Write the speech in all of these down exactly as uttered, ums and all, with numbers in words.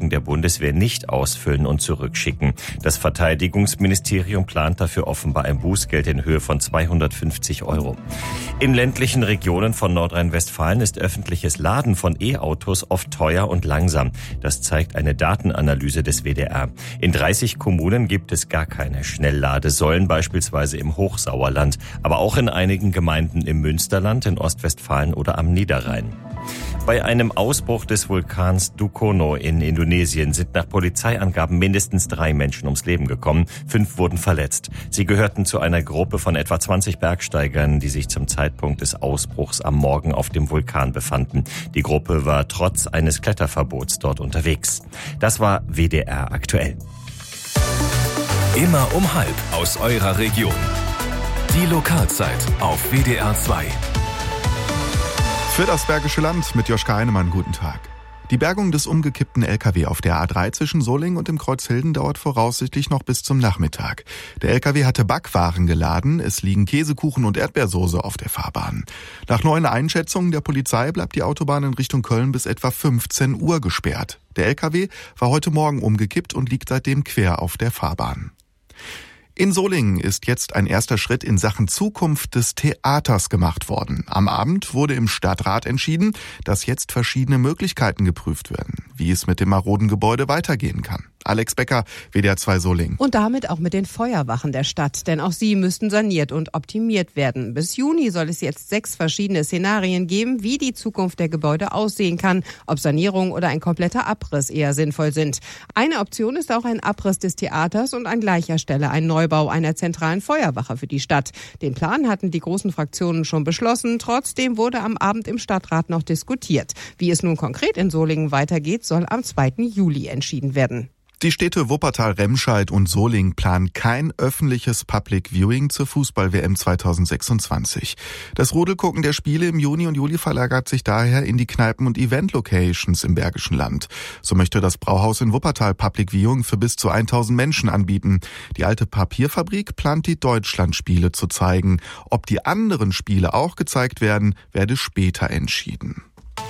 Freiwilligen der Bundeswehr nicht ausfüllen und zurückschicken. Das Verteidigungsministerium plant dafür offenbar ein Bußgeld in Höhe von zweihundertfünfzig Euro. In ländlichen Regionen von Nordrhein-Westfalen ist öffentliches Laden von E-Autos oft teuer und langsam. Das zeigt eine Datenanalyse des W D R. In dreißig Kommunen gibt es gar keine Schnellladesäulen, beispielsweise im Hochsauerland, aber auch in einigen Gemeinden im Münsterland, in Ostwestfalen oder am Niederrhein. Bei einem Ausbruch des Vulkans Dukono in Indonesien sind nach Polizeiangaben mindestens drei Menschen ums Leben gekommen. Fünf wurden verletzt. Sie gehörten zu einer Gruppe von etwa zwanzig Bergsteigern, die sich zum Zeitpunkt des Ausbruchs am Morgen auf dem Vulkan befanden. Die Gruppe war trotz eines Kletterverbots dort unterwegs. Das war W D R aktuell. Immer um halb aus eurer Region. Die Lokalzeit auf W D R zwei. Für das Bergische Land mit Joschka Heinemann, guten Tag. Die Bergung des umgekippten L K W auf der A drei zwischen Solingen und dem Kreuzhilden dauert voraussichtlich noch bis zum Nachmittag. Der L K W hatte Backwaren geladen, es liegen Käsekuchen und Erdbeersoße auf der Fahrbahn. Nach neuen Einschätzungen der Polizei bleibt die Autobahn in Richtung Köln bis etwa fünfzehn Uhr gesperrt. Der L K W war heute Morgen umgekippt und liegt seitdem quer auf der Fahrbahn. In Solingen ist jetzt ein erster Schritt in Sachen Zukunft des Theaters gemacht worden. Am Abend wurde im Stadtrat entschieden, dass jetzt verschiedene Möglichkeiten geprüft werden, wie es mit dem maroden Gebäude weitergehen kann. Alex Becker, W D R zwei Solingen. Und damit auch mit den Feuerwachen der Stadt, denn auch sie müssten saniert und optimiert werden. Bis Juni soll es jetzt sechs verschiedene Szenarien geben, wie die Zukunft der Gebäude aussehen kann, ob Sanierung oder ein kompletter Abriss eher sinnvoll sind. Eine Option ist auch ein Abriss des Theaters und an gleicher Stelle ein Neubau einer zentralen Feuerwache für die Stadt. Den Plan hatten die großen Fraktionen schon beschlossen, trotzdem wurde am Abend im Stadtrat noch diskutiert. Wie es nun konkret in Solingen weitergeht, soll am zweiten Juli entschieden werden. Die Städte Wuppertal, Remscheid und Solingen planen kein öffentliches Public Viewing zur Fußball-W M zweitausendsechsundzwanzig. Das Rudelgucken der Spiele im Juni und Juli verlagert sich daher in die Kneipen- und Event-Locations im Bergischen Land. So möchte das Brauhaus in Wuppertal Public Viewing für bis zu tausend Menschen anbieten. Die alte Papierfabrik plant, die Deutschlandspiele zu zeigen. Ob die anderen Spiele auch gezeigt werden, werde später entschieden.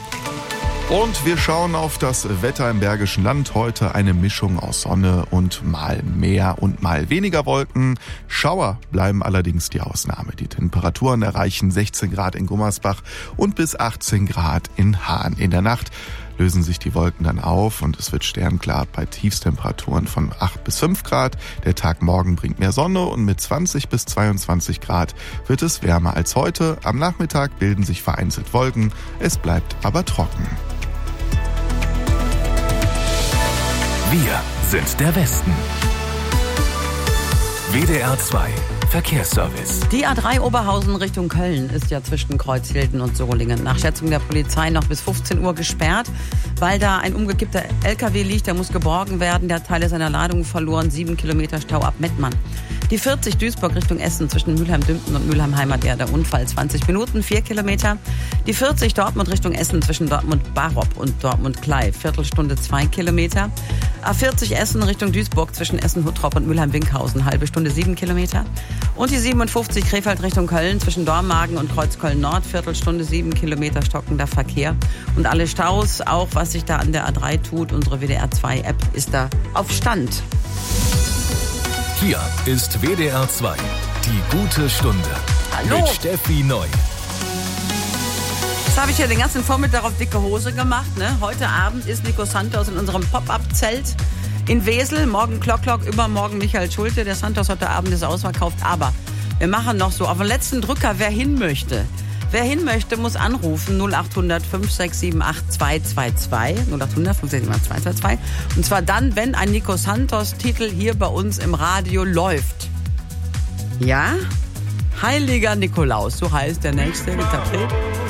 Und wir schauen auf das Wetter im Bergischen Land. Heute eine Mischung aus Sonne und mal mehr und mal weniger Wolken. Schauer bleiben allerdings die Ausnahme. Die Temperaturen erreichen sechzehn Grad in Gummersbach und bis achtzehn Grad in Hahn. In der Nacht lösen sich die Wolken dann auf und es wird sternklar bei Tiefstemperaturen von acht bis fünf Grad. Der Tag morgen bringt mehr Sonne und mit zwanzig bis zweiundzwanzig Grad wird es wärmer als heute. Am Nachmittag bilden sich vereinzelt Wolken. Es bleibt aber trocken. Wir sind der Westen. W D R zwei Verkehrsservice. Die A drei Oberhausen Richtung Köln ist ja zwischen Kreuzhilden und Solingen nach Schätzung der Polizei noch bis fünfzehn Uhr gesperrt, weil da ein umgekippter L K W liegt, der muss geborgen werden, der hat Teile seiner Ladung verloren, sieben Kilometer Stau ab Mettmann. Die vierzig Duisburg Richtung Essen zwischen Mülheim-Dümpen und Mülheim-Heimat, der Unfall zwanzig Minuten, vier Kilometer. Die vierzig Dortmund Richtung Essen zwischen Dortmund-Barop und Dortmund-Klei, Viertelstunde zwei Kilometer. A vierzig Essen Richtung Duisburg zwischen Essen-Huttrop und Mülheim-Winkhausen, halbe Stunde sieben Kilometer. Und die siebenundfünfzig Krefeld Richtung Köln zwischen Dormagen und Kreuzköln-Nord, Viertelstunde sieben Kilometer stockender Verkehr. Und alle Staus, auch was sich da an der A drei tut, unsere W D R zwei App ist da auf Stand. Hier ist W D R zwei, die gute Stunde. Hallo. Mit Steffi Neu. Jetzt habe ich ja den ganzen Vormittag auf dicke Hose gemacht. Ne? Heute Abend ist Nico Santos in unserem Pop-Up-Zelt in Wesel. Morgen Klock Klock, übermorgen Michael Schulte. Der Santos heute Abend ist ausverkauft. Aber wir machen noch so auf den letzten Drücker, wer hin möchte. Wer hin möchte, muss anrufen null acht hundert fünf sechs sieben acht zwei zwei zwei. null acht hundert fünf sechs sieben acht zwei zwei zwei. Und zwar dann, wenn ein Nico Santos-Titel hier bei uns im Radio läuft. Ja? Heiliger Nikolaus, so heißt der nächste Interpret.